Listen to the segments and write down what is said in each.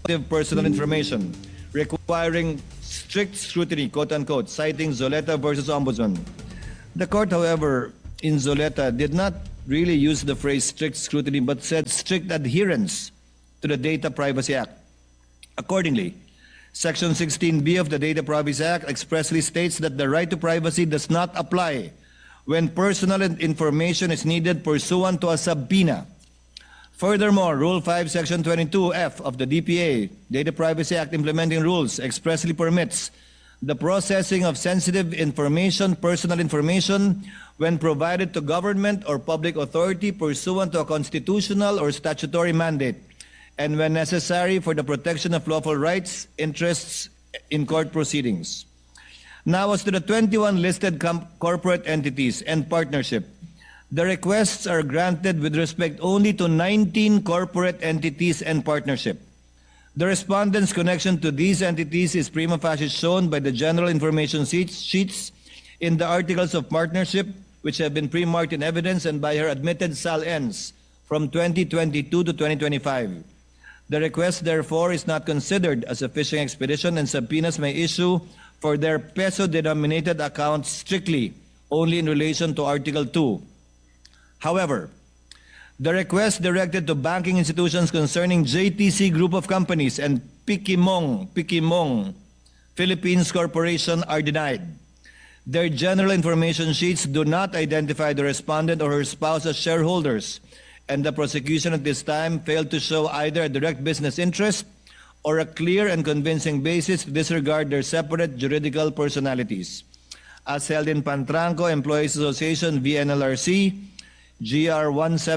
personal information, requiring strict scrutiny, quote-unquote, citing Zoleta versus Ombudsman. The court, however, in Zoleta did not really use the phrase strict scrutiny, but said strict adherence to the Data Privacy Act. Accordingly, Section 16B of the Data Privacy Act expressly states that the right to privacy does not apply when personal information is needed pursuant to a subpoena. Furthermore, Rule 5, Section 22F of the DPA, Data Privacy Act Implementing Rules, expressly permits the processing of sensitive information, personal information, when provided to government or public authority pursuant to a constitutional or statutory mandate, and when necessary for the protection of lawful rights, interests in court proceedings. Now, as to the 21 listed corporate entities and partnership, the requests are granted with respect only to 19 corporate entities and partnership. The respondent's connection to these entities is prima facie shown by the general information sheets in the articles of partnership, which have been pre-marked in evidence, and by her admitted SAL-Ns from 2022 to 2025. The request, therefore, is not considered as a fishing expedition, and subpoenas may issue for their peso-denominated accounts strictly only in relation to Article 2. However, the request directed to banking institutions concerning JTC Group of Companies and Pikimong Philippines Corporation are denied. Their general information sheets do not identify the respondent or her spouse as shareholders, and the prosecution at this time failed to show either a direct business interest or a clear and convincing basis to disregard their separate juridical personalities. As held in Pantranco Employees Association v. NLRC, GR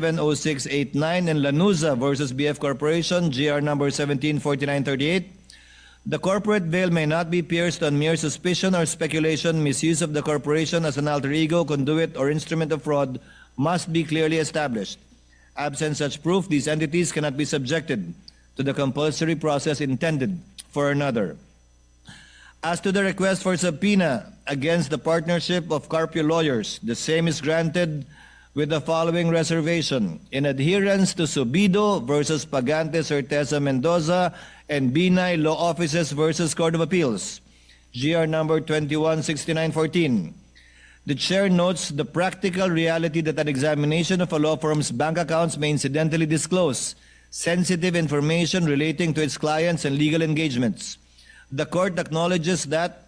170689, and Lanuza versus BF Corporation, GR number 174938, the corporate veil may not be pierced on mere suspicion or speculation. Misuse of the corporation as an alter ego, conduit, or instrument of fraud must be clearly established. Absent such proof, these entities cannot be subjected to the compulsory process intended for another. As to the request for subpoena against the partnership of Carpio Lawyers, the same is granted with the following reservation: in adherence to Subido versus Pagante Certeza Mendoza and Binay Law Offices versus Court of Appeals, GR number 216914. The chair notes the practical reality that an examination of a law firm's bank accounts may incidentally disclose sensitive information relating to its clients and legal engagements. The court acknowledges that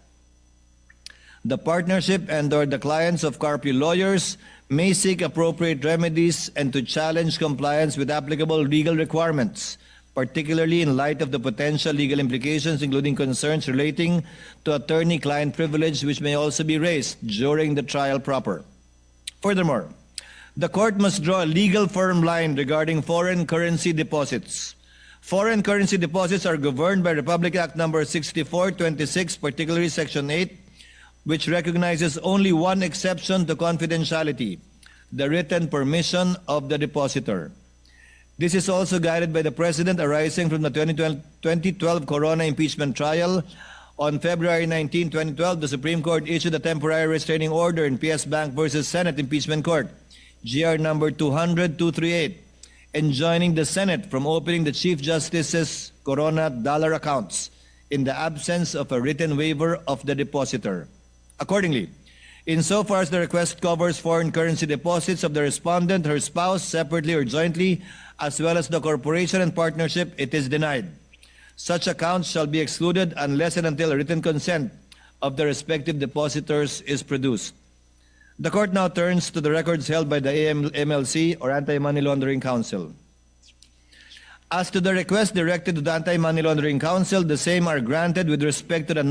the partnership and/or the clients of Carpio Lawyers may seek appropriate remedies and to challenge compliance with applicable legal requirements, particularly in light of the potential legal implications, including concerns relating to attorney-client privilege, which may also be raised during the trial proper. Furthermore, the court must draw a legal firm line regarding foreign currency deposits. Foreign currency deposits are governed by Republic Act number 6426, particularly Section 8, which recognizes only one exception to confidentiality: the written permission of the depositor. This is also guided by the precedent arising from the 2012 Corona impeachment trial. On February 19, 2012, the Supreme Court issued a temporary restraining order in PS Bank versus Senate Impeachment Court, GR number 200-238, enjoining the Senate from opening the Chief Justice's Corona dollar accounts in the absence of a written waiver of the depositor. Accordingly, insofar as the request covers foreign currency deposits of the respondent, her spouse, separately or jointly, as well as the corporation and partnership, it is denied. Such accounts shall be excluded unless and until a written consent of the respective depositors is produced. The court now turns to the records held by the AMLC, or Anti-Money Laundering Council. As to the request directed to the Anti-Money Laundering Council, the same are granted with respect to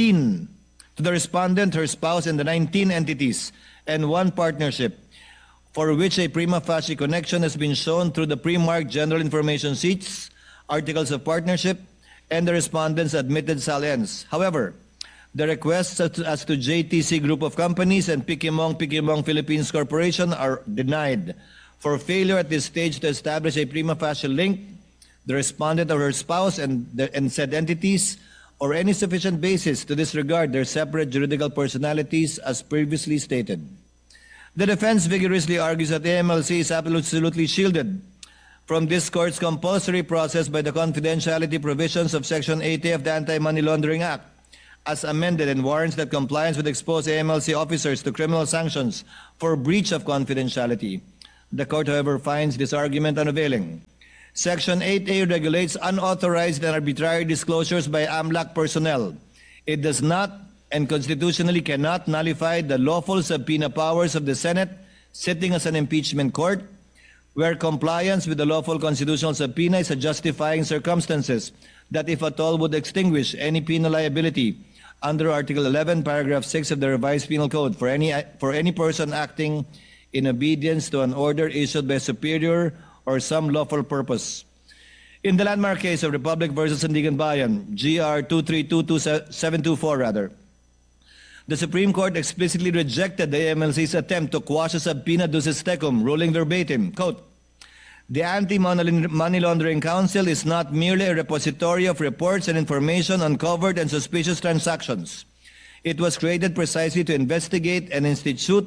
the respondent, her spouse, and the 19 entities and one partnership for which a prima facie connection has been shown through the pre-marked general information sheets, articles of partnership, and the respondent's admitted SAL-Ns. However, the requests as to JTC Group of Companies and Pikimong Philippines Corporation are denied for failure at this stage to establish a prima facie link, the respondent or her spouse and said entities, or any sufficient basis to disregard their separate juridical personalities as previously stated. The defense vigorously argues that AMLC is absolutely shielded from this court's compulsory process by the confidentiality provisions of Section 80 of the Anti-Money Laundering Act, as amended, and warrants that compliance would expose AMLC officers to criminal sanctions for breach of confidentiality. The court, however, finds this argument unavailing. Section 8A regulates unauthorized and arbitrary disclosures by AMLAC personnel. It does not and constitutionally cannot nullify the lawful subpoena powers of the Senate sitting as an impeachment court, where compliance with the lawful constitutional subpoena is a justifying circumstances that, if at all, would extinguish any penal liability under Article 11, Paragraph 6 of the Revised Penal Code for any person acting in obedience to an order issued by a superior or some lawful purpose. In the landmark case of Republic versus Sandigan Bayan, GR 2322724, the Supreme Court explicitly rejected the AMLC's attempt to quash a subpoena ducis tecum, ruling verbatim, quote, "The Anti-Money Laundering Council is not merely a repository of reports and information on covered and suspicious transactions. It was created precisely to investigate and institute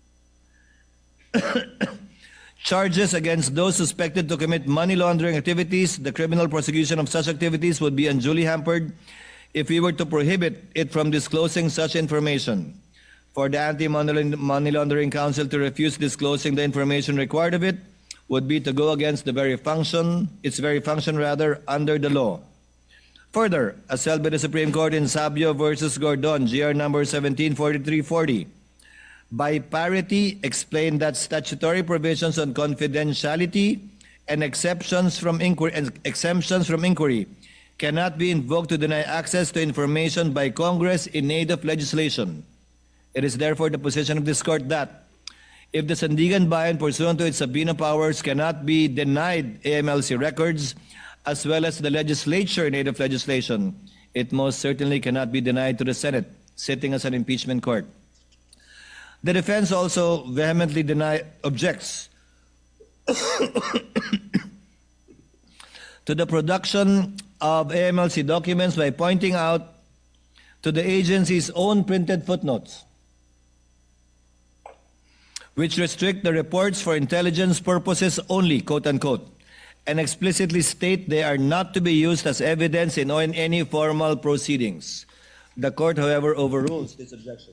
charges against those suspected to commit money laundering activities. The criminal prosecution of such activities would be unduly hampered if we were to prohibit it from disclosing such information. For the Anti-Money Laundering Council to refuse disclosing the information required of it would be to go against its very function under the law." Further, as held by the Supreme Court in Sabio versus Gordon, GR number 174340, by parity explained that statutory provisions on confidentiality and exemptions from inquiry cannot be invoked to deny access to information by Congress in aid of legislation. It is therefore the position of this court that if the Sandigan Bayan, pursuant to its subpoena powers, cannot be denied AMLC records as well as the legislature in aid of legislation, it most certainly cannot be denied to the Senate, sitting as an impeachment court. The defense also vehemently objects to the production of AMLC documents by pointing out to the agency's own printed footnotes, which restrict the reports for intelligence purposes only, quote unquote, and explicitly state they are not to be used as evidence in any formal proceedings. The court, however, overrules this objection.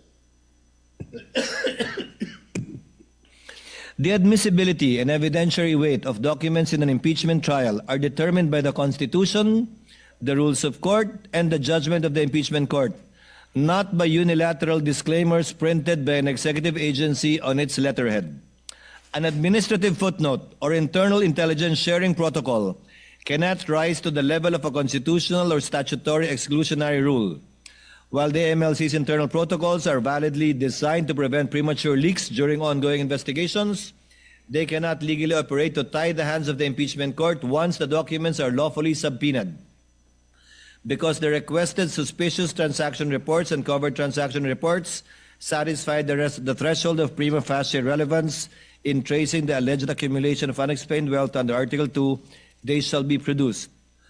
The admissibility and evidentiary weight of documents in an impeachment trial are determined by the Constitution, the rules of court, and the judgment of the impeachment court, not by unilateral disclaimers printed by an executive agency on its letterhead. An administrative footnote or internal intelligence sharing protocol cannot rise to the level of a constitutional or statutory exclusionary rule. While the AMLC's internal protocols are validly designed to prevent premature leaks during ongoing investigations, they cannot legally operate to tie the hands of the impeachment court once the documents are lawfully subpoenaed. Because the requested suspicious transaction reports and covered transaction reports satisfy the threshold of prima facie relevance in tracing the alleged accumulation of unexplained wealth under Article 2, they shall be produced.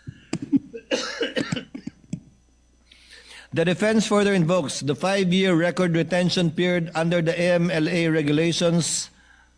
The defense further invokes the 5-year record retention period under the AMLA regulations.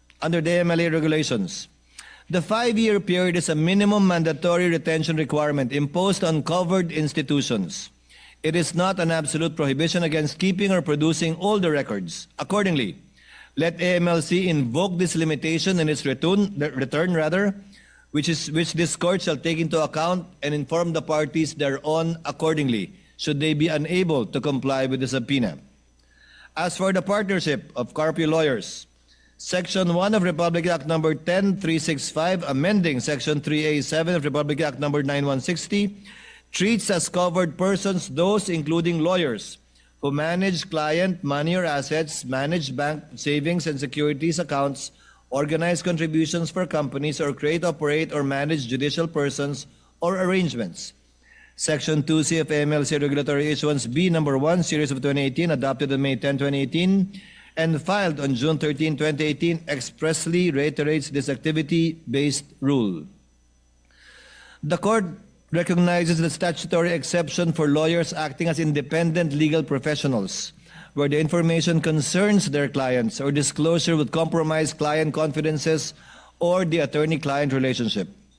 The 5-year period is a minimum mandatory retention requirement imposed on covered institutions. It is not an absolute prohibition against keeping or producing all the records. Accordingly, let AMLC invoke this limitation in its return, which this court shall take into account and inform the parties thereon accordingly, should they be unable to comply with the subpoena. As for the partnership of Carpio lawyers, Section 1 of Republic Act No. 10365, amending Section 3A7 of Republic Act No. 9160, treats as covered persons those including lawyers who manage client money or assets, manage bank savings and securities accounts, organize contributions for companies, or create, operate, or manage judicial persons or arrangements. Section 2C of AMLC Regulatory Issuance B No. 1, Series of 2018, adopted on May 10, 2018, and filed on June 13, 2018, expressly reiterates this activity-based rule. The court recognizes the statutory exception for lawyers acting as independent legal professionals, where the information concerns their clients or disclosure would compromise client confidences or the attorney-client relationship.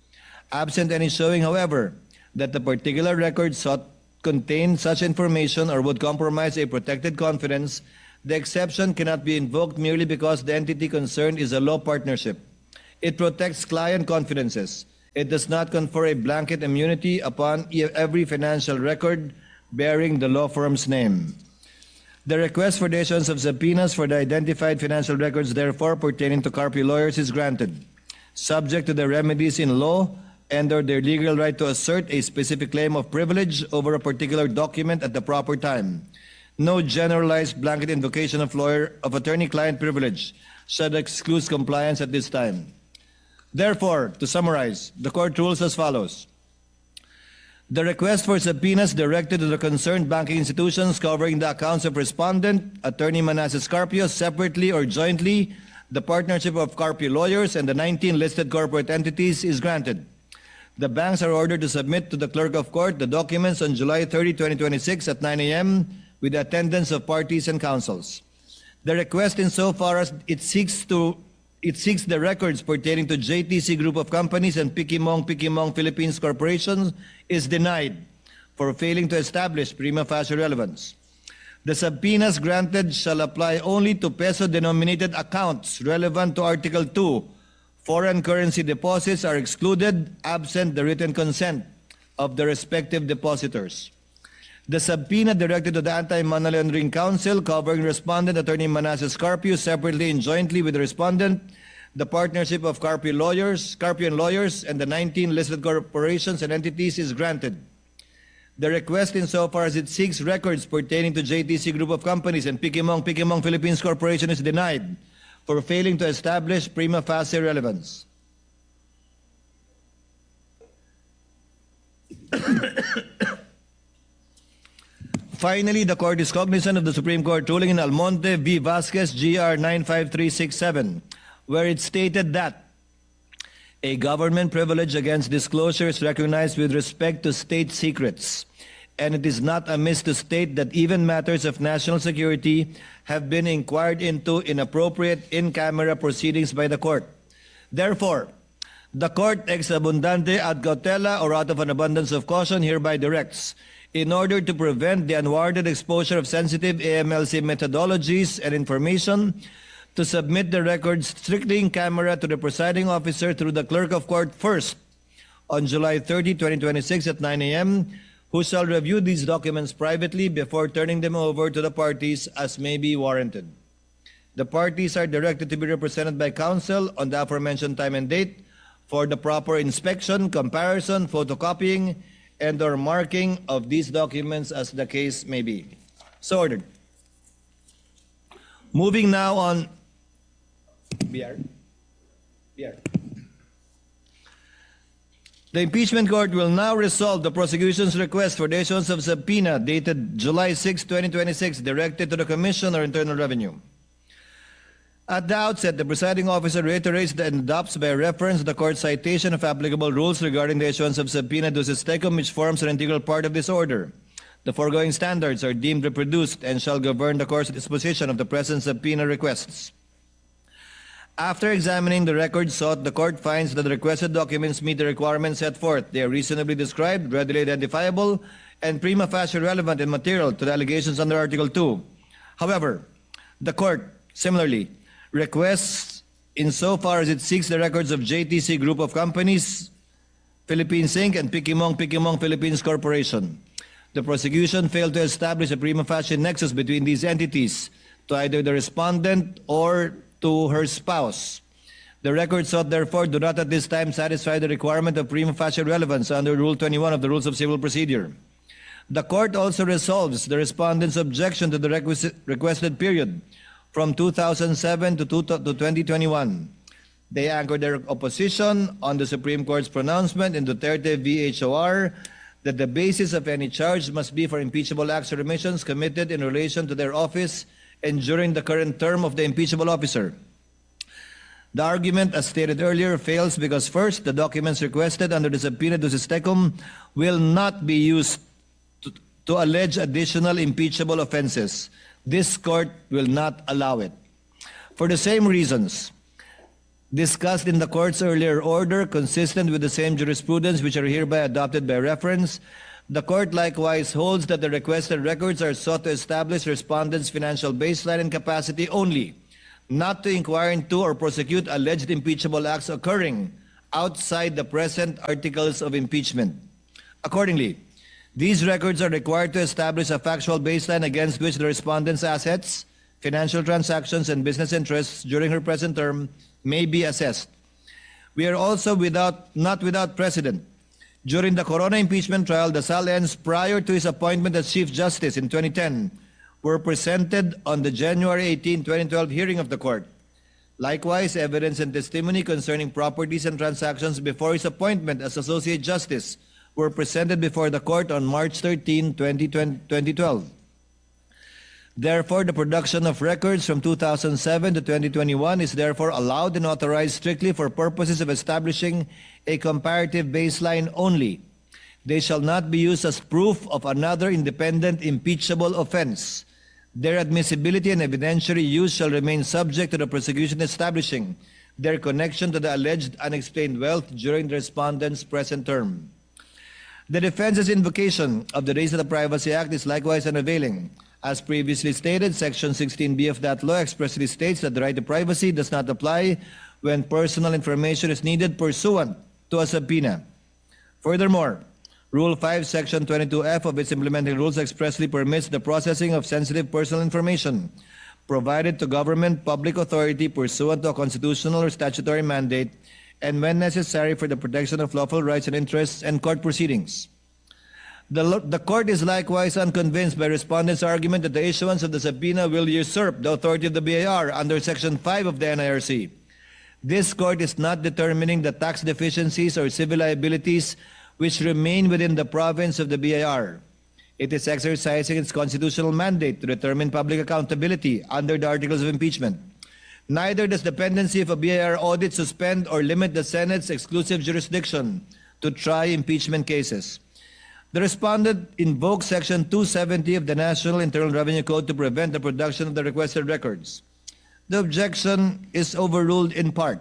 Absent any showing, however, that the particular record sought contained such information or would compromise a protected confidence, the exception cannot be invoked merely because the entity concerned is a law partnership. It protects client confidences. It does not confer a blanket immunity upon every financial record bearing the law firm's name. The request for the issuance of subpoenas for the identified financial records, therefore, pertaining to Carpio lawyers is granted, subject to the remedies in law and/or their legal right to assert a specific claim of privilege over a particular document at the proper time. No generalized blanket invocation of attorney-client privilege should exclude compliance at this time. Therefore, to summarize, the court rules as follows. The request for subpoenas directed to the concerned banking institutions covering the accounts of respondent, Attorney Manasseh Carpio, separately or jointly, the partnership of Carpio lawyers, and the 19 listed corporate entities is granted. The banks are ordered to submit to the clerk of court the documents on July 30, 2026 at 9 a.m. with the attendance of parties and counsels. The request, insofar as it seeks the records pertaining to JTC Group of Companies and Pikimong Philippines Corporation, is denied for failing to establish prima facie relevance. The subpoenas granted shall apply only to peso-denominated accounts relevant to Article 2. Foreign currency deposits are excluded absent the written consent of the respective depositors. The subpoena directed to the Anti-Money Laundering Council covering respondent Attorney Manasseh Carpio separately and jointly with the respondent, the partnership of Carpio and lawyers, and the 19 listed corporations and entities is granted. The request, insofar as it seeks records pertaining to JTC Group of Companies and Pikimong Philippines Corporation, is denied for failing to establish prima facie relevance. Finally, the court is cognizant of the Supreme Court ruling in Almonte v. Vasquez, GR 95367, where it stated that a government privilege against disclosure is recognized with respect to state secrets, and it is not amiss to state that even matters of national security have been inquired into in appropriate in-camera proceedings by the court. Therefore, the court ex abundante ad cautela, or out of an abundance of caution, hereby directs, in order to prevent the unwarranted exposure of sensitive AMLC methodologies and information, to submit the records strictly in camera to the presiding officer through the clerk of court first on July 30, 2026 at 9 a.m., who shall review these documents privately before turning them over to the parties as may be warranted. The parties are directed to be represented by counsel on the aforementioned time and date for the proper inspection, comparison, photocopying, and/or marking of these documents as the case may be. So ordered. Moving now on. BR. The impeachment court will now resolve the prosecution's request for the issuance of subpoena dated July 6, 2026, directed to the Commission or Internal Revenue. At the outset, the presiding officer reiterates and adopts by reference the court's citation of applicable rules regarding the issuance of subpoena ducis tecum, which forms an integral part of this order. The foregoing standards are deemed reproduced and shall govern the court's disposition of the present subpoena requests. After examining the records sought, the court finds that the requested documents meet the requirements set forth. They are reasonably described, readily identifiable, and prima facie relevant and material to the allegations under Article 2. However, the court, similarly, requests, insofar as it seeks the records of JTC Group of Companies, Philippines Inc., and Pikimong Philippines Corporation. The prosecution failed to establish a prima facie nexus between these entities to either the respondent or to her spouse. The records sought, therefore, do not at this time satisfy the requirement of prima facie relevance under Rule 21 of the Rules of Civil Procedure. The court also resolves the respondent's objection to the requested period from 2007 to 2021. They anchored their opposition on the Supreme Court's pronouncement in Duterte v. HOR that the basis of any charge must be for impeachable acts or omissions committed in relation to their office and during the current term of the impeachable officer. The argument, as stated earlier, fails because first, the documents requested under the subpoena ducis tecum will not be used to allege additional impeachable offenses. This court will not allow it. For the same reasons, discussed in the court's earlier order, consistent with the same jurisprudence which are hereby adopted by reference. The court likewise holds that the requested records are sought to establish respondents' financial baseline and capacity only, not to inquire into or prosecute alleged impeachable acts occurring outside the present articles of impeachment. Accordingly, these records are required to establish a factual baseline against which the respondent's assets, financial transactions, and business interests during her present term may be assessed. We are also not without precedent. During the Corona impeachment trial, the SALNs prior to his appointment as Chief Justice in 2010 were presented on the January 18, 2012 hearing of the court. Likewise, evidence and testimony concerning properties and transactions before his appointment as Associate Justice were presented before the court on March 13, 2012. Therefore, the production of records from 2007 to 2021 is therefore allowed and authorized strictly for purposes of establishing a comparative baseline only. They shall not be used as proof of another independent impeachable offense. Their admissibility and evidentiary use shall remain subject to the prosecution establishing their connection to the alleged unexplained wealth during the respondent's present term. The defense's invocation of the Race to the Privacy Act is likewise unavailing. As previously stated, Section 16B of that law expressly states that the right to privacy does not apply when personal information is needed pursuant to a subpoena. Furthermore, Rule 5, Section 22F of its implementing rules expressly permits the processing of sensitive personal information provided to government public authority pursuant to a constitutional or statutory mandate and when necessary for the protection of lawful rights and interests and court proceedings. The court is likewise unconvinced by respondents' argument that the issuance of the subpoena will usurp the authority of the BIR under Section 5 of the NIRC. This court is not determining the tax deficiencies or civil liabilities which remain within the province of the BIR. It is exercising its constitutional mandate to determine public accountability under the Articles of Impeachment. Neither does the pendency of a BIR audit suspend or limit the Senate's exclusive jurisdiction to try impeachment cases. The respondent invokes Section 270 of the National Internal Revenue Code to prevent the production of the requested records. The objection is overruled in part.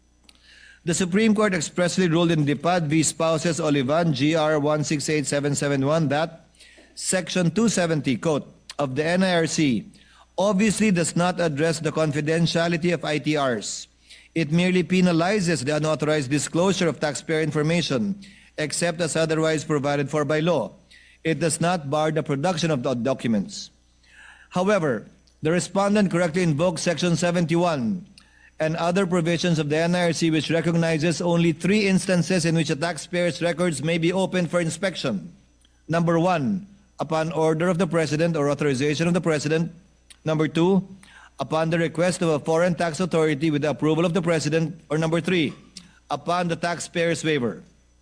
The Supreme Court expressly ruled in Dipad v. Spouses Olivan, GR 168771, that Section 270, quote, of the NIRC obviously does not address the confidentiality of ITRs. It merely penalizes the unauthorized disclosure of taxpayer information except as otherwise provided for by law. It does not bar the production of the documents. However, the respondent correctly invokes Section 71 and other provisions of the NIRC which recognizes only 3 instances in which a taxpayer's records may be opened for inspection. Number 1, upon order of the President or authorization of the President. Number 2, upon the request of a foreign tax authority with the approval of the President. Or number 3, upon the taxpayer's waiver.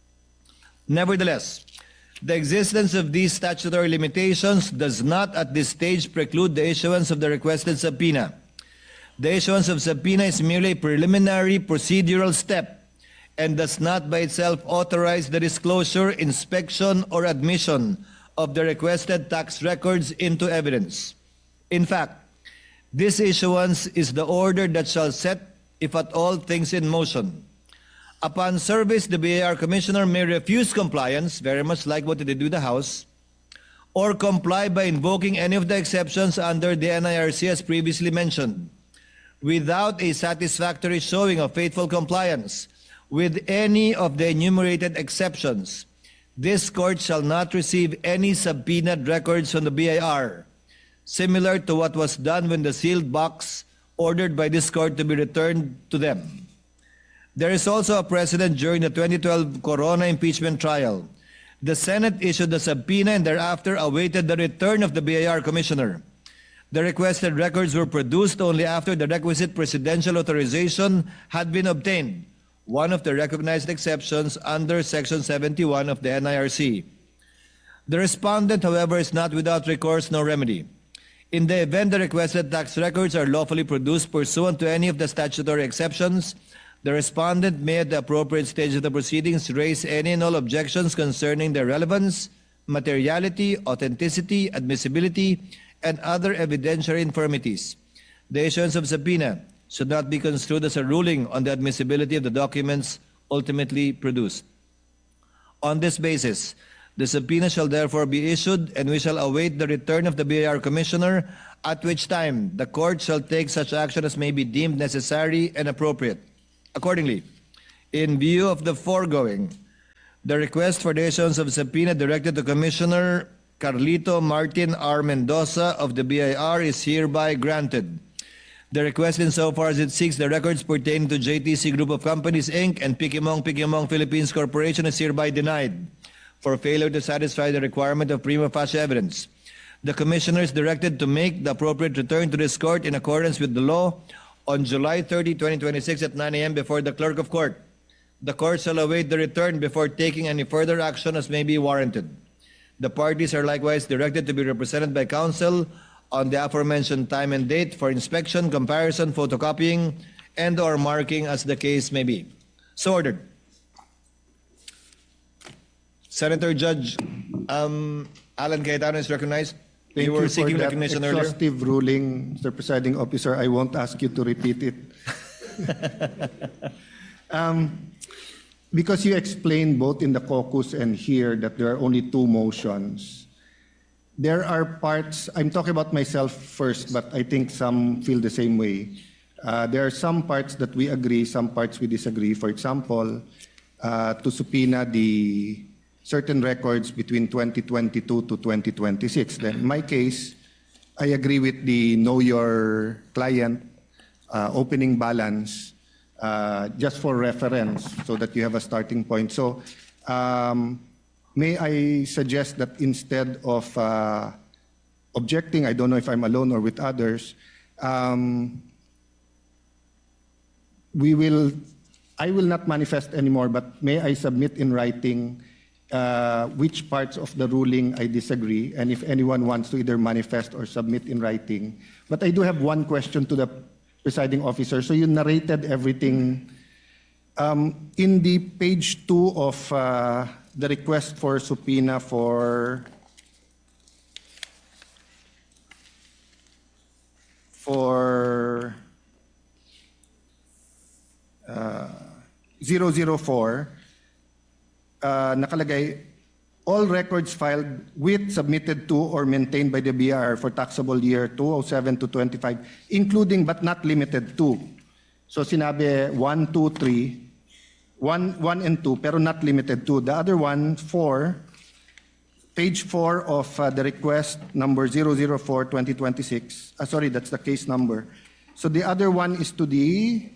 Nevertheless, the existence of these statutory limitations does not at this stage preclude the issuance of the requested subpoena. The issuance of subpoena is merely a preliminary procedural step and does not by itself authorize the disclosure, inspection, or admission of the requested tax records into evidence. In fact, this issuance is the order that shall set, if at all, things in motion. Upon service, the BIR Commissioner may refuse compliance, very much like what they did with the House, or comply by invoking any of the exceptions under the NIRC as previously mentioned, without a satisfactory showing of faithful compliance with any of the enumerated exceptions. This court shall not receive any subpoenaed records from the BIR, similar to what was done when the sealed box ordered by this court to be returned to them. There is also a precedent during the 2012 Corona impeachment trial. The Senate issued the subpoena and thereafter awaited the return of the BIR Commissioner. The requested records were produced only after the requisite presidential authorization had been obtained, one of the recognized exceptions under Section 71 of the NIRC. The respondent, however, is not without recourse nor remedy. In the event the requested tax records are lawfully produced pursuant to any of the statutory exceptions, the respondent may at the appropriate stage of the proceedings raise any and all objections concerning their relevance, materiality, authenticity, admissibility, and other evidentiary infirmities. The issuance of subpoena should not be construed as a ruling on the admissibility of the documents ultimately produced. On this basis, the subpoena shall therefore be issued, and we shall await the return of the BIR Commissioner, at which time the court shall take such action as may be deemed necessary and appropriate. Accordingly, in view of the foregoing, the request for the issuance of subpoena directed to Commissioner Carlito Martin R. Mendoza of the BIR is hereby granted. The request insofar as it seeks the records pertaining to JTC Group of Companies, Inc. and Pikimong Philippines Corporation is hereby denied for failure to satisfy the requirement of prima facie evidence. The Commissioner is directed to make the appropriate return to this court in accordance with the law on July 30, 2026 at 9 a.m. before the Clerk of Court. The court shall await the return before taking any further action as may be warranted. The parties are likewise directed to be represented by counsel on the aforementioned time and date for inspection, comparison, photocopying, and or marking as the case may be. So ordered. Senator Judge Alan Cayetano is recognized. Thank you were you seeking for that recognition earlier. exhaustive ruling, Mr. Presiding Officer. I won't ask you to repeat it. Because you explained both in the caucus and here that there are only two motions, there are parts, I'm talking about myself first, but I think some feel the same way. There are some parts that we agree, some parts we disagree. For example, to subpoena the certain records between 2022 to 2026. Then in my case, I agree with the know your client opening balance just for reference so that you have a starting point. So may I suggest that instead of objecting, I don't know if I'm alone or with others, I will not manifest anymore, but may I submit in writing which parts of the ruling I disagree, and if anyone wants to either manifest or submit in writing. But I do have one question to the presiding officer. So you narrated everything. In the page 2 of the request for subpoena for 004, nakalagay, all records filed with, submitted to, or maintained by the BIR for taxable year 2007 to 25, including but not limited to. So sinabi 1, 2, 3, 1 and 2, pero not limited to. The other one, 4, page 4 of the request number 004-2026. Sorry, that's the case number. So the other one is to the,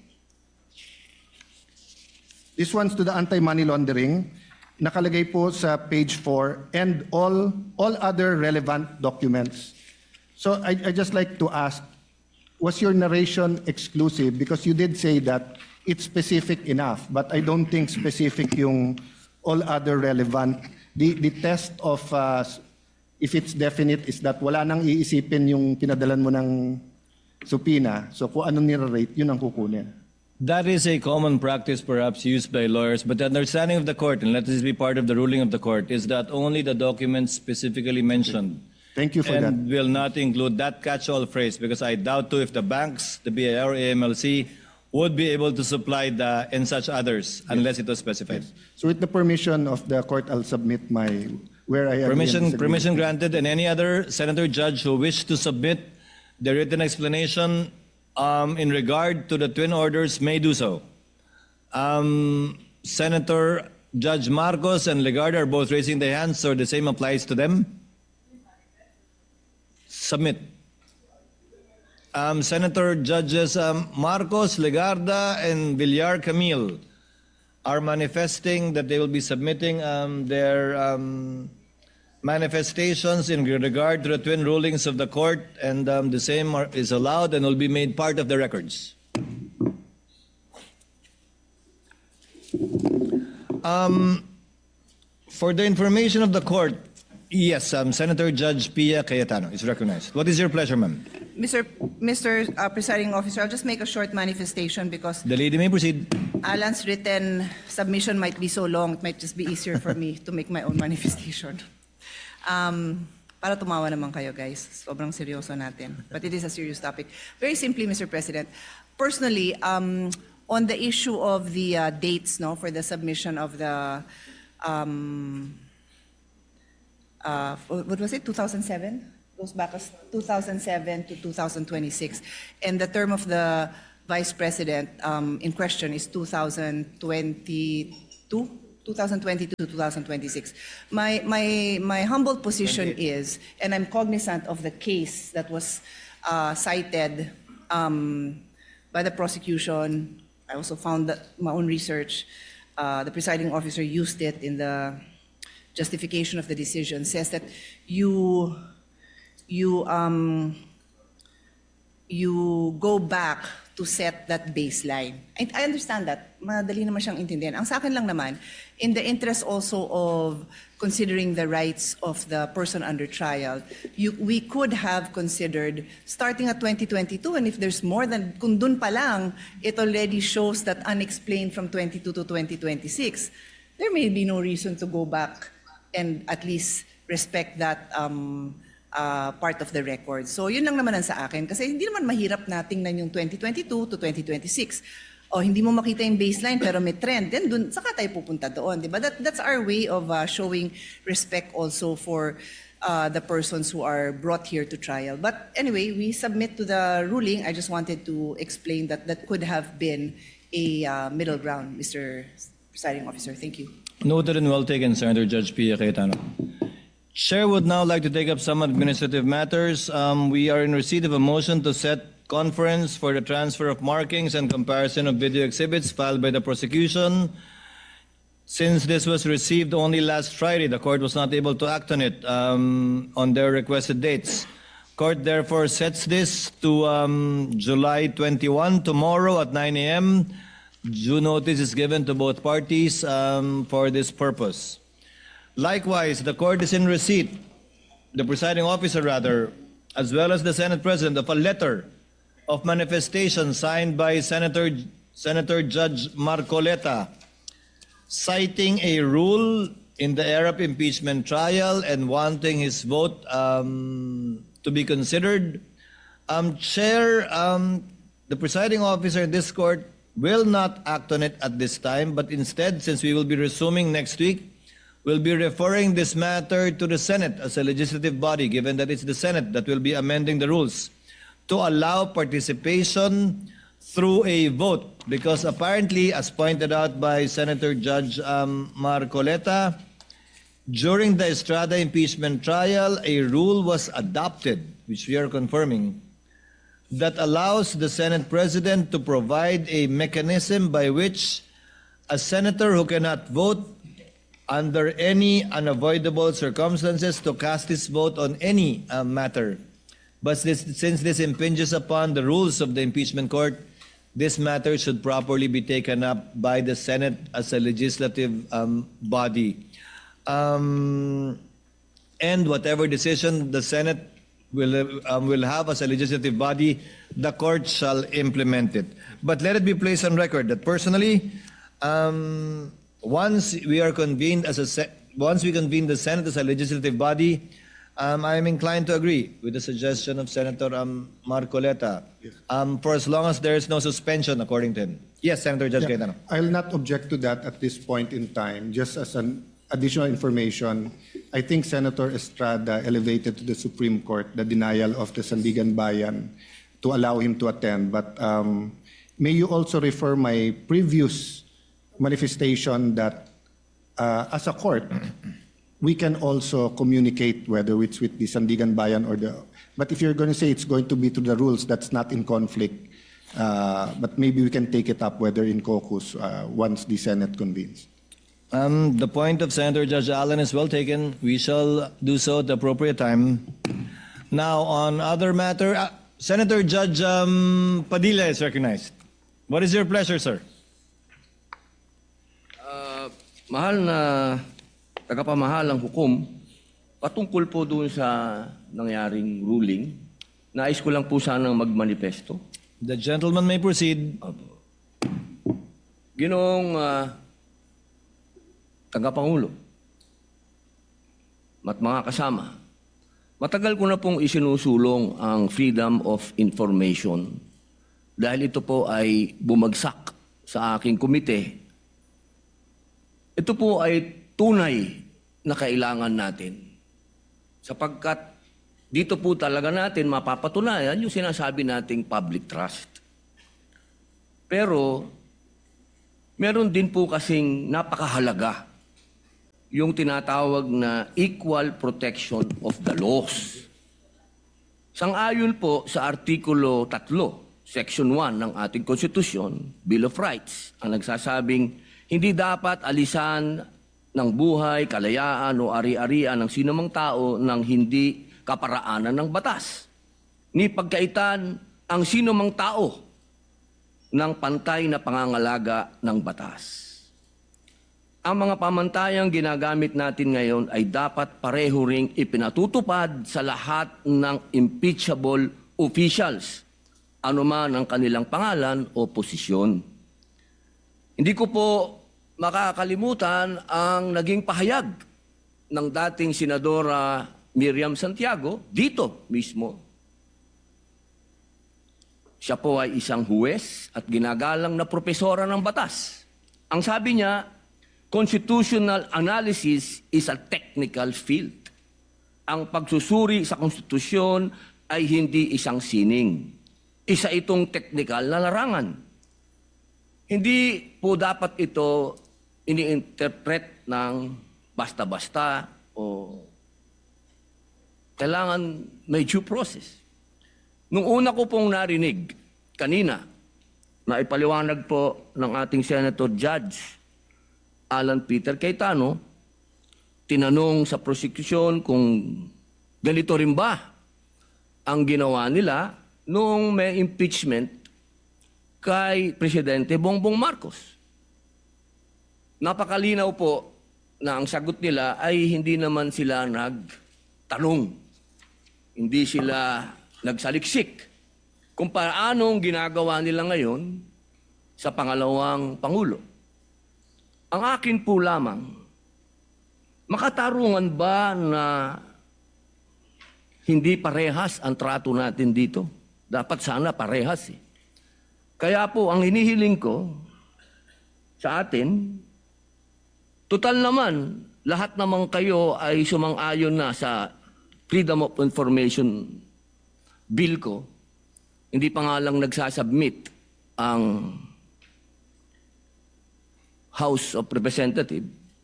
this one's to the anti-money laundering. Nakalagay po sa page 4, and all other relevant documents. So I just like to ask, was your narration exclusive? Because you did say that it's specific enough, but I don't think specific yung all other relevant. The test of if it's definite is that wala nang iisipin yung pinadalan mo ng subpoena. So kung anong nirarate, yun ang kukunin. That is a common practice perhaps used by lawyers, but the understanding of the court, and let this be part of the ruling of the court, is that only the documents specifically mentioned. Thank you for that. And will not include that catch-all phrase, because I doubt too if the banks, the BIR, AMLC, would be able to supply the and such others unless it was specified. Yes. So with the permission of the court, I'll submit my, where I agree and disagree. Permission granted, and any other senator judge who wish to submit the written explanation in regard to the twin orders may do so. Senator Judge Marcos and Legarda are both raising their hands, so the same applies to them. Submit. Senator Judges Marcos, Legarda, and Villar Camille are manifesting that they will be submitting their manifestations in regard to the twin rulings of the court, and the same is allowed and will be made part of the records. For the information of the court, yes, Senator Judge Pia Cayetano is recognized. What is your pleasure, ma'am? Mr. Presiding Officer, I'll just make a short manifestation because The lady may proceed. Alan's written submission might be so long, it might just be easier for me to make my own manifestation. Para tumawa naman kayo, guys. Sobrang seryoso natin. But it is a serious topic. Very simply, Mr. President, personally, on the issue of the dates, no, for the submission of the, what was it, 2007? Goes back as 2007 to 2026. And the term of the Vice President in question is 2022 to 2026. My humble position is, and I'm cognizant of the case that was cited by the prosecution. I also found that my own research, the presiding officer used it in the justification of the decision, says that you go back to set that baseline. I understand that. Madali naman siyang intindihan. Ang sa akin lang naman, in the interest also of considering the rights of the person under trial, we could have considered starting at 2022, and if there's more than, kung dun pa lang, it already shows that unexplained from 22 to 2026, there may be no reason to go back and at least respect that part of the record. So yun lang naman ang sa akin. Kasi hindi naman mahirap na tingnan yung 2022 to 2026. O hindi mo makita yung baseline pero may trend. Then dun, saka tayo pupunta doon. Diba? That's our way of showing respect also for the persons who are brought here to trial. But anyway, we submit to the ruling. I just wanted to explain that that could have been a middle ground, Mr. Presiding Officer. Thank you. Noted and well taken, Senator Judge Pia Cayetano. Chair would now like to take up some administrative matters. We are in receipt of a motion to set conference for the transfer of markings and comparison of video exhibits filed by the prosecution. Since this was received only last Friday, the court was not able to act on it on their requested dates. Court therefore sets this to July 21, tomorrow at 9 a.m. Due notice is given to both parties for this purpose. Likewise, the court is in receipt, the presiding officer rather, as well as the Senate President, of a letter of manifestation signed by Senator Judge Marcoleta, citing a rule in the Arab impeachment trial and wanting his vote to be considered. Chair, the presiding officer in this court will not act on it at this time, but instead, since we will be resuming next week, we'll be referring this matter to the Senate as a legislative body, given that it's the Senate that will be amending the rules, to allow participation through a vote. Because apparently, as pointed out by Senator Judge Marcoleta, during the Estrada impeachment trial, a rule was adopted, which we are confirming, that allows the Senate President to provide a mechanism by which a senator who cannot vote under any unavoidable circumstances to cast his vote on any matter. But since this impinges upon the rules of the impeachment court, this matter should properly be taken up by the Senate as a legislative body. And whatever decision the Senate will have as a legislative body, the court shall implement it. But let it be placed on record that personally, once we convene the Senate as a legislative body, I am inclined to agree with the suggestion of Senator Marcoleta, yes, for as long as there is no suspension, according to him. Yes, Senator Judge Cayetano. I'll not object to that at this point in time. Just as an additional information, I think Senator Estrada elevated to the Supreme Court the denial of the Sandigan Bayan to allow him to attend. But may you also refer my previous manifestation that as a court, we can also communicate whether it's with the Sandigan Bayan or the... But if you're going to say it's going to be to the rules, that's not in conflict. But maybe we can take it up whether in caucus once the Senate convenes. The point of Senator Judge Allen is well taken. We shall do so at the appropriate time. Now, on other matter, Senator Judge Padilla is recognized. What is your pleasure, sir? Mahal na tagapamahalang hukom, patungkol po doon sa nangyaring ruling, nais ko lang po sanang magmanifesto. The gentleman may proceed. Ginoong tagapangulo at mga kasama, matagal ko na pong isinusulong ang freedom of information dahil ito po ay bumagsak sa aking komite. Ito po ay tunay na kailangan natin. Sapagkat dito po talaga natin mapapatunayan yung sinasabi nating public trust. Pero meron din po kasing napakahalaga yung tinatawag na equal protection of the laws. Sang-ayon po sa Artikulo 3, Section 1 ng ating Konstitusyon, Bill of Rights, ang nagsasabing hindi dapat alisan ng buhay, kalayaan o ari-arian ng sinumang tao ng hindi kaparaanan ng batas. Ni pagkaitan ang sinumang tao ng pantay na pangangalaga ng batas. Ang mga pamantayang ginagamit natin ngayon ay dapat pareho ring ipinatutupad sa lahat ng impeachable officials, anuman ang kanilang pangalan o posisyon. Hindi ko po makakalimutan ang naging pahayag ng dating Senadora Miriam Santiago dito mismo. Siya po ay isang huwes at ginagalang na propesora ng batas. Ang sabi niya, constitutional analysis is a technical field. Ang pagsusuri sa konstitusyon ay hindi isang sining. Isa itong technical na larangan. Hindi po dapat ito ini-interpret ng basta-basta o kailangan may due process. Nung una ko pong narinig kanina na ipaliwanag po ng ating Senator Judge Alan Peter Cayetano, tinanong sa prosecution kung ganito rin ba ang ginawa nila noong may impeachment kay Presidente Bongbong Marcos. Napakalinaw po na ang sagot nila ay hindi naman sila nagtanong. Hindi sila nagsaliksik kung paano ginagawa nila ngayon sa pangalawang Pangulo. Ang akin po lamang, makatarungan ba na hindi parehas ang trato natin dito? Dapat sana parehas eh. Kaya po, ang hinihiling ko sa atin, total naman, lahat naman kayo ay sumang-ayon na sa Freedom of Information Bill ko. Hindi pa nga lang nagsasubmit ang House of Representatives.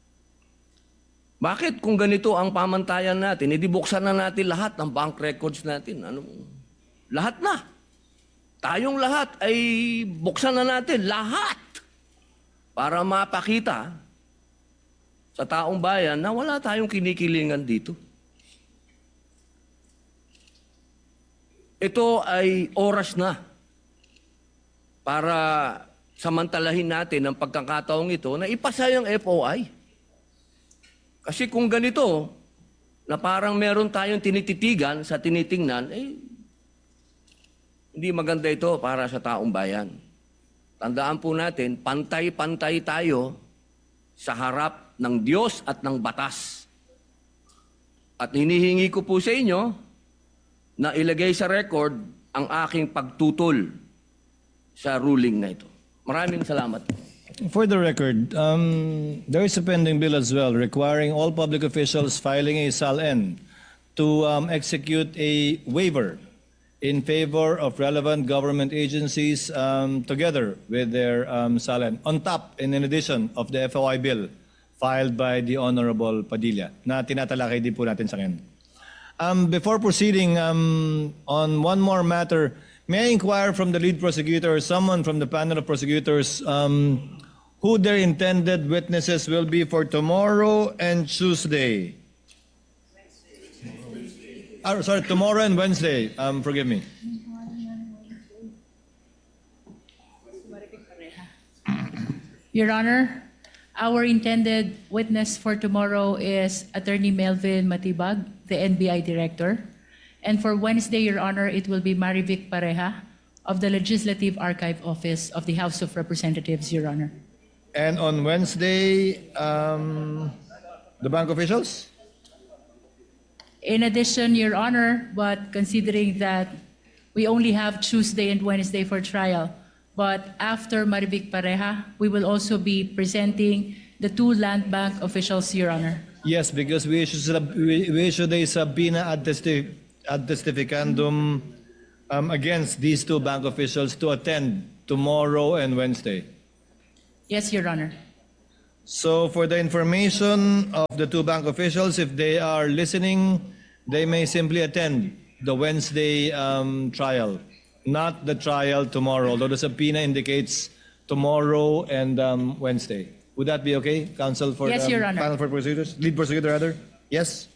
Bakit kung ganito ang pamantayan natin, edi buksan na natin lahat ng bank records natin. Lahat na. Tayong lahat ay buksan na natin, lahat. Para mapakita sa taong bayan na wala tayong kinikilingan dito. Ito ay oras na para samantalahin natin ang pagkakataong ito na ipasa yung FOI. Kasi kung ganito, na parang meron tayong tinititigan sa tinitingnan, hindi maganda ito para sa taong bayan. Tandaan po natin, pantay-pantay tayo sa harap ng Diyos at ng batas. At hinihingi ko po sa inyo na ilagay sa record ang aking pagtutol sa ruling na ito. Maraming salamat. For the record, there is a pending bill as well requiring all public officials filing a SAL-N to execute a waiver in favor of relevant government agencies together with their SAL-N on top and in addition of the FOI bill filed by the Honorable Padilla na tinatalakay din po natin sa ngayon. Before proceeding on one more matter, may I inquire from the lead prosecutor or someone from the panel of prosecutors who their intended witnesses will be for tomorrow and Tuesday? Sorry, tomorrow and Wednesday. Forgive me. Your Honor, our intended witness for tomorrow is Attorney Melvin Matibag, the NBI Director. And for Wednesday, Your Honor, it will be Marivic Pareja of the Legislative Archive Office of the House of Representatives, Your Honor. And on Wednesday, the bank officials? In addition, Your Honor, but considering that we only have Tuesday and Wednesday for trial. But after Marivic Pareja, we will also be presenting the two land bank officials, Your Honor. Yes, because we issued a subpoena ad testificandum against these two bank officials to attend tomorrow and Wednesday. Yes, Your Honor. So for the information of the two bank officials, if they are listening, they may simply attend the Wednesday trial, not the trial tomorrow, although the subpoena indicates tomorrow and Wednesday. Would that be okay, counsel for Yes, Your Honor. panel for prosecutors, lead prosecutor rather? Yes.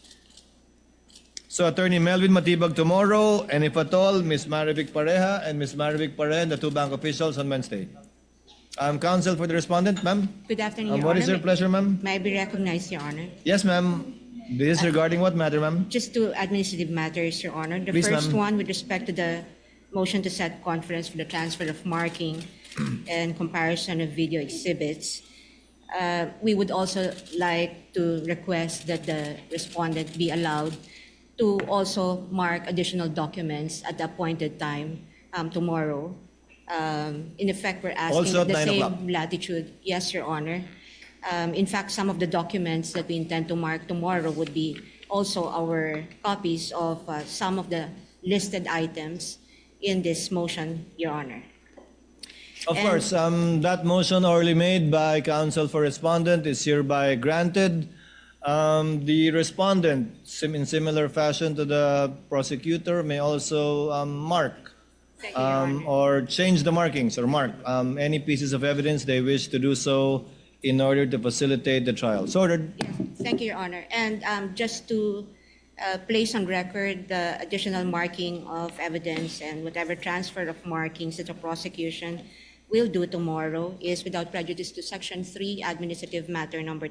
So Attorney Melvin Matibag tomorrow, and if at all, Ms. Marivic Pareja and Ms. Marivic Pareja, the two bank officials on Wednesday. Counsel for the respondent, ma'am. Good afternoon, Your What Honor. is your pleasure, ma'am? May I be recognized, Your Honor? Yes, ma'am. This is regarding what matter, ma'am? Just two administrative matters, Your Honor. The Please, first ma'am. one with respect to the motion to set conference for the transfer of marking and comparison of video exhibits. We would also like to request that the respondent be allowed to also mark additional documents at the appointed time tomorrow. In effect, we're asking Also at the 9 same o'clock. latitude. Yes, Your Honor. In fact, some of the documents that we intend to mark tomorrow would be also our copies of some of the listed items in this motion, Your Honor. Of And- course, that motion orally made by counsel for respondent is hereby granted. The respondent, in similar fashion to the prosecutor, may also mark Thank you, Your Honor. or change the markings or mark any pieces of evidence they wish to do so in order to facilitate the trial. So ordered. Yes, thank you, Your Honor. And just to place on record the additional marking of evidence and whatever transfer of markings that the prosecution will do tomorrow is without prejudice to Section 3, Administrative Matter Number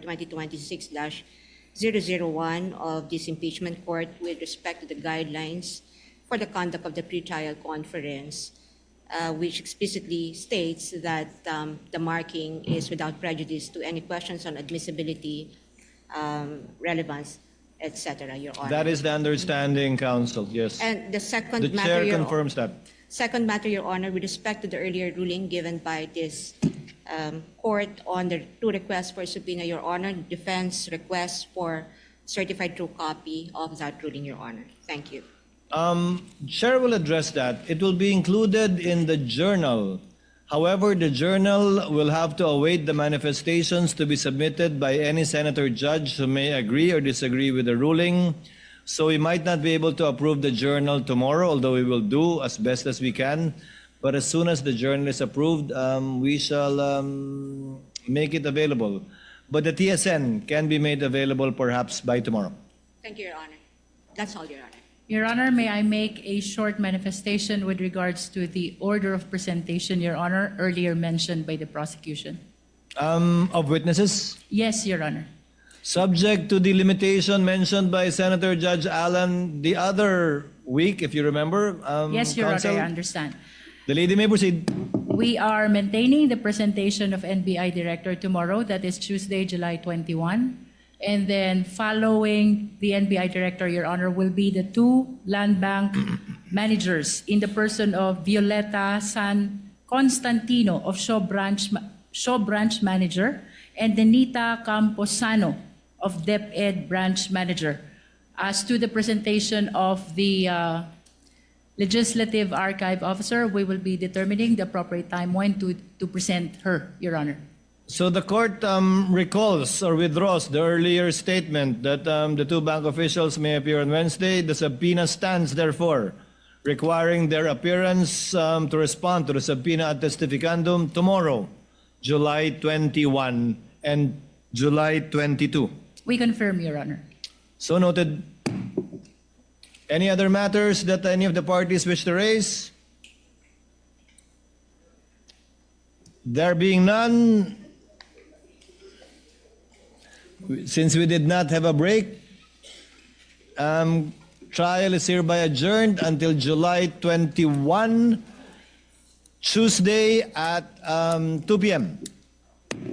2026-001 of this impeachment court with respect to the guidelines for the conduct of the pretrial conference, which explicitly states that the marking is without prejudice to any questions on admissibility, relevance, etc., Your Honor. That is the understanding, counsel. Yes. And the second The matter, chair Your confirms that. Second matter, Your Honor, with respect to the earlier ruling given by this court on the two requests for subpoena, Your Honor, defense requests for certified true copy of that ruling, Your Honor. Thank you. Chair will address that. It will be included in the journal. However, the journal will have to await the manifestations to be submitted by any senator judge who may agree or disagree with the ruling. So we might not be able to approve the journal tomorrow, although we will do as best as we can. But as soon as the journal is approved, we shall make it available. But the TSN can be made available perhaps by tomorrow. Thank you, Your Honor. That's all, Your Honor. Your Honor, may I make a short manifestation with regards to the order of presentation, Your Honor, earlier mentioned by the prosecution? Of witnesses? Yes, Your Honor. Subject to the limitation mentioned by Senator Judge Allen the other week, if you remember. Yes, Your counsel, Honor, I understand. The lady may proceed. We are maintaining the presentation of NBI Director tomorrow, that is Tuesday, July 21. And then following the NBI Director, Your Honor, will be the two land bank managers in the person of Violeta San Constantino of Shaw Branch Manager and Denita Camposano of DepEd Branch Manager. As to the presentation of the Legislative Archive Officer, we will be determining the appropriate time when to present her, Your Honor. So the court recalls or withdraws the earlier statement that the two bank officials may appear on Wednesday. The subpoena stands, therefore, requiring their appearance to respond to the subpoena ad testificandum tomorrow, July 21 and July 22. We confirm, Your Honor. So noted. Any other matters that any of the parties wish to raise? There being none, since we did not have a break, trial is hereby adjourned until July 21, Tuesday at 2 p.m.